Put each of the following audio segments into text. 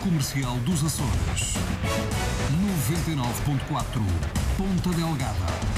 Comercial dos Açores. 99.4 Ponta Delgada.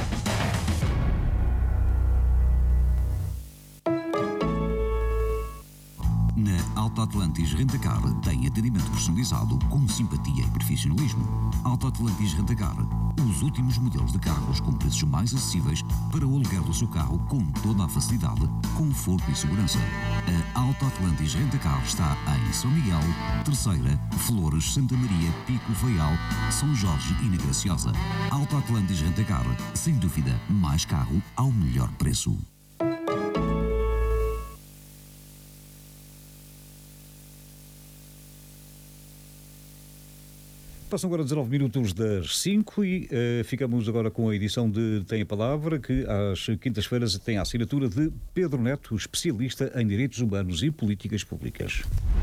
Na Alta Atlantis Rentacar tem atendimento personalizado com simpatia e profissionalismo. Alta Atlantis Rentacar, os últimos modelos de carros com preços mais acessíveis para o aluguer do seu carro com toda a facilidade, conforto e segurança. A Alta Atlantis Rentacar está em São Miguel, Terceira, Flores, Santa Maria, Pico, Faial, São Jorge e na Graciosa. Alta Atlantis Rentacar, sem dúvida, mais carro ao melhor preço. Passam agora 19 minutos das 5 e ficamos agora com a edição de Tem a Palavra, que às quintas-feiras tem a assinatura de Pedro Neto, especialista em Direitos Humanos e Políticas Públicas.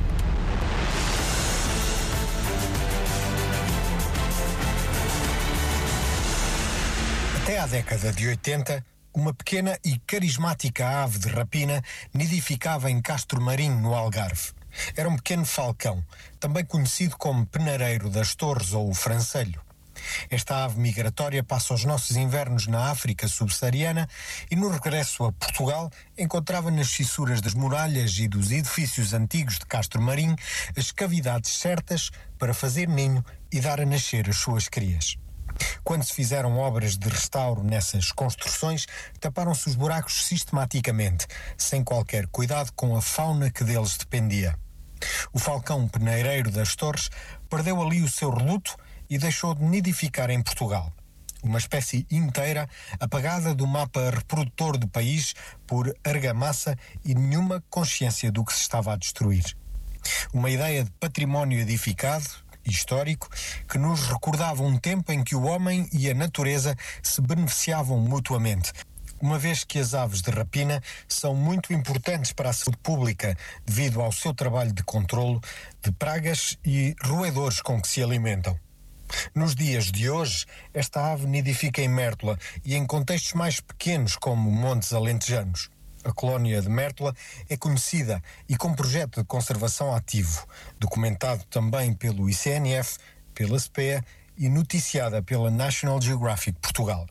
Até à década de 80, uma pequena e carismática ave de rapina nidificava em Castro Marinho, no Algarve. Era um pequeno falcão, também conhecido como penareiro das Torres ou o francelho. Esta ave migratória passa os nossos invernos na África subsaariana e no regresso a Portugal encontrava nas fissuras das muralhas e dos edifícios antigos de Castro Marinho as cavidades certas para fazer ninho e dar a nascer as suas crias. Quando se fizeram obras de restauro nessas construções, taparam-se os buracos sistematicamente, sem qualquer cuidado com a fauna que deles dependia. O falcão peneireiro das Torres perdeu ali o seu reluto e deixou de nidificar em Portugal. Uma espécie inteira apagada do mapa reprodutor do país por argamassa e nenhuma consciência do que se estava a destruir. Uma ideia de património edificado, histórico, que nos recordava um tempo em que o homem e a natureza se beneficiavam mutuamente, uma vez que as aves de rapina são muito importantes para a saúde pública devido ao seu trabalho de controlo de pragas e roedores com que se alimentam. Nos dias de hoje, esta ave nidifica em Mértola e em contextos mais pequenos como montes alentejanos. A colónia de Mértola é conhecida e com projeto de conservação ativo, documentado também pelo ICNF, pela SPEA e noticiada pela National Geographic Portugal.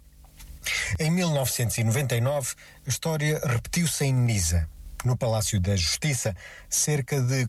Em 1999, a história repetiu-se em Nisa. No Palácio da Justiça, cerca de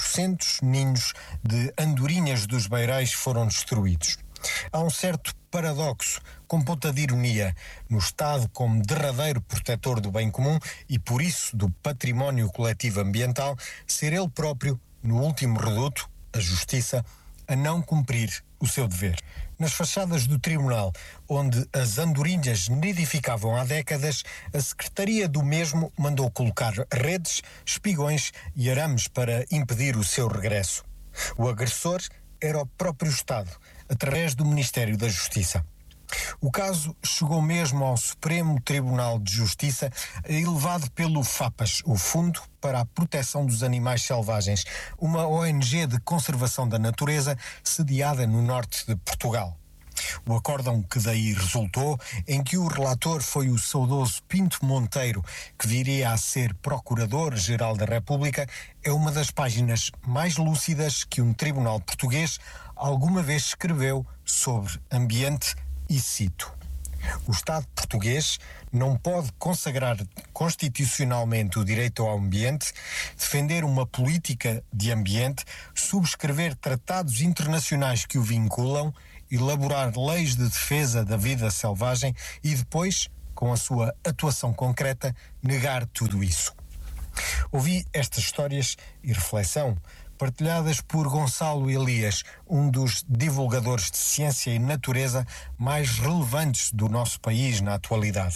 400 ninhos de andorinhas dos beirais foram destruídos. Há um certo paradoxo, com ponta de ironia, no Estado como derradeiro protetor do bem comum e, por isso, do património coletivo ambiental, ser ele próprio, no último reduto, a Justiça, a não cumprir o seu dever. Nas fachadas do tribunal, onde as andorinhas nidificavam há décadas, a secretaria do mesmo mandou colocar redes, espigões e arames para impedir o seu regresso. O agressor era o próprio Estado, através do Ministério da Justiça. O caso chegou mesmo ao Supremo Tribunal de Justiça, elevado pelo FAPAS, o Fundo para a Proteção dos Animais Selvagens, uma ONG de conservação da natureza sediada no norte de Portugal. O acórdão que daí resultou, em que o relator foi o saudoso Pinto Monteiro, que viria a ser Procurador-Geral da República, é uma das páginas mais lúcidas que um tribunal português alguma vez escreveu sobre ambiente, e cito: o Estado português não pode consagrar constitucionalmente o direito ao ambiente, defender uma política de ambiente, subscrever tratados internacionais que o vinculam, elaborar leis de defesa da vida selvagem e depois, com a sua atuação concreta, negar tudo isso. Ouvi estas histórias e reflexão partilhadas por Gonçalo Elias, um dos divulgadores de ciência e natureza mais relevantes do nosso país na atualidade.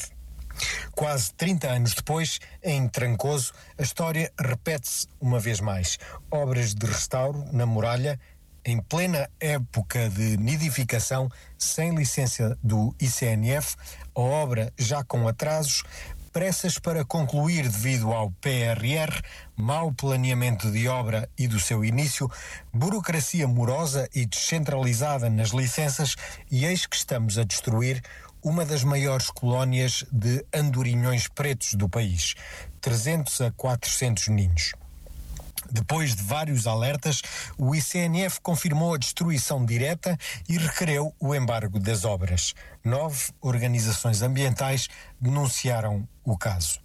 Quase 30 anos depois, em Trancoso, a história repete-se uma vez mais. Obras de restauro na muralha, em plena época de nidificação, sem licença do ICNF, a obra já com atrasos, pressas para concluir devido ao PRR, mau planeamento de obra e do seu início, burocracia morosa e descentralizada nas licenças, e eis que estamos a destruir uma das maiores colónias de andorinhões pretos do país, 300 a 400 ninhos. Depois de vários alertas, o ICNF confirmou a destruição direta e requereu o embargo das obras. 9 organizações ambientais denunciaram o caso.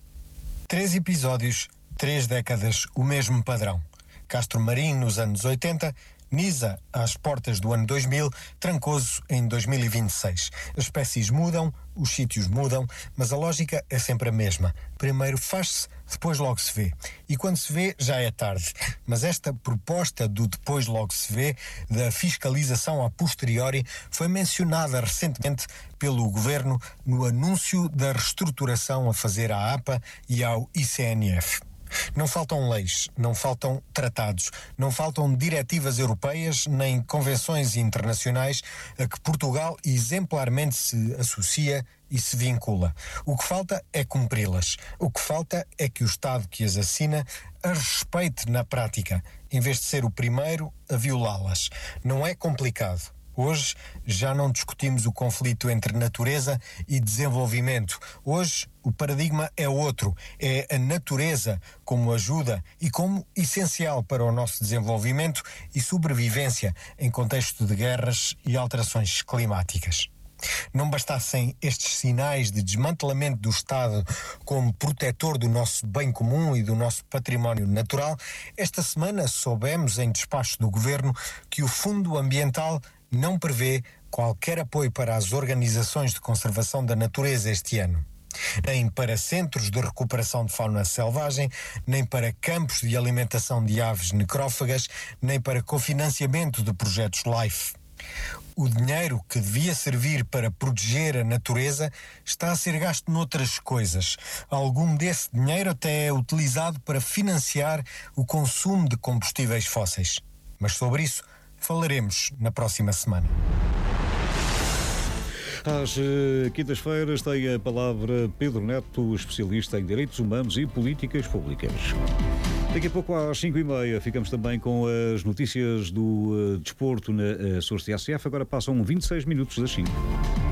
3 episódios, 3 décadas, o mesmo padrão. Castro Marim nos anos 80, Nisa às portas do ano 2000, Trancoso em 2026. As espécies mudam, os sítios mudam, mas a lógica é sempre a mesma. Primeiro faz-se, depois logo se vê. E quando se vê, já é tarde. Mas esta proposta do depois logo se vê, da fiscalização a posteriori, foi mencionada recentemente pelo Governo no anúncio da reestruturação a fazer à APA e ao ICNF. Não faltam leis, não faltam tratados, não faltam diretivas europeias nem convenções internacionais a que Portugal exemplarmente se associa e se vincula. O que falta é cumpri-las. O que falta é que o Estado que as assina as respeite na prática, em vez de ser o primeiro a violá-las. Não é complicado. Hoje já não discutimos o conflito entre natureza e desenvolvimento. Hoje o paradigma é outro. É a natureza como ajuda e como essencial para o nosso desenvolvimento e sobrevivência em contexto de guerras e alterações climáticas. Não bastassem estes sinais de desmantelamento do Estado como protetor do nosso bem comum e do nosso património natural, esta semana soubemos em despacho do Governo que o Fundo Ambiental não prevê qualquer apoio para as organizações de conservação da natureza este ano. Nem para centros de recuperação de fauna selvagem, nem para campos de alimentação de aves necrófagas, nem para cofinanciamento de projetos LIFE. O dinheiro que devia servir para proteger a natureza está a ser gasto noutras coisas. Algum desse dinheiro até é utilizado para financiar o consumo de combustíveis fósseis. Mas sobre isso falaremos na próxima semana. Às quintas-feiras tem a palavra Pedro Neto, especialista em Direitos Humanos e Políticas Públicas. Daqui a pouco, às 5h30, ficamos também com as notícias do desporto na Source TSF. Agora passam 26 minutos das 5.